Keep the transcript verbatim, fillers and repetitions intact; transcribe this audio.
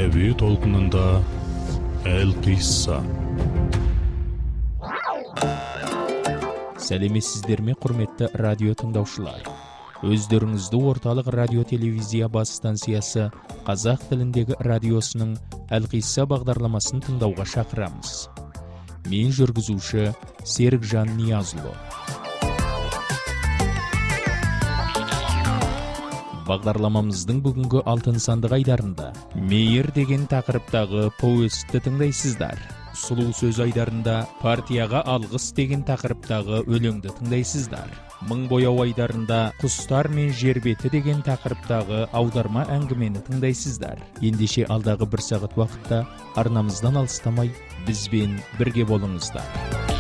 Әуе толқынында Әл-Қисса. Сәлеметсіздер ме, құрметті радио тыңдаушылар? Өздеріңізді орталық радио телевизия бас станциясы қазақ тіліндегі радиосының Әл-Қисса бағдарламасын тыңдауға шақырамыз. Мен жүргізуші Серікжан Ниязұлы. Бағдарламамыздың бүгінгі алтын сандық айдарында мейір деген тақырыптағы повестті тыңдайсыздар. Сұлу сөз айдарында партияға алғыс деген тақырыптағы өлеңді тыңдайсыздар. Мың бояу айдарында құстар мен жер беті деген тақырыптағы аударма әңгімені тыңдайсыздар. Ендеше алдағы бір сағат уақытта арнамыздан алыстамай бізбен бірге болыңыздар.